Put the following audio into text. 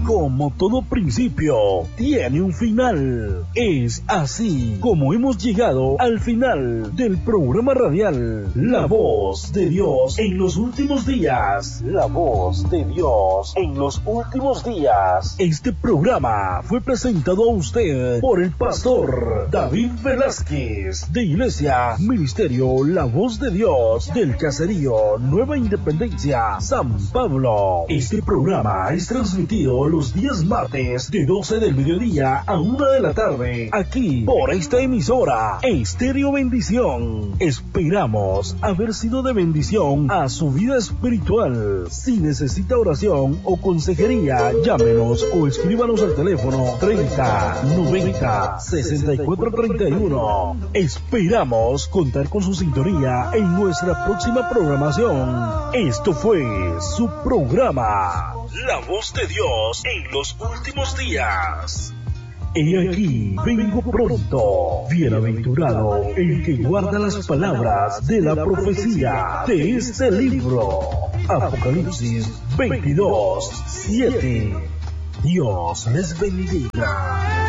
como todo principio, tiene un final. Es así como hemos llegado al final del programa radial La Voz de Dios en los últimos días. La Voz de Dios en los últimos días. Este programa fue presentado a usted por el pastor David Velázquez, de Iglesia Ministerio La Voz de Dios, del Caserío Nueva Independencia, San Pablo. Este programa es transmitido los días martes de 12 del mediodía a 1 de la tarde, aquí por esta emisora Estéreo Bendición. Esperamos haber sido de bendición a su vida espiritual. Si necesita oración o consejería, llámenos o escríbanos al teléfono 30 90 64 31. Esperamos contar con su sintonía en nuestra próxima programación. Esto fue su programa La Voz de Dios en los últimos días. He aquí, vengo pronto. Bienaventurado el que guarda las palabras de la profecía de este libro. Apocalipsis 22:7. Dios les bendiga.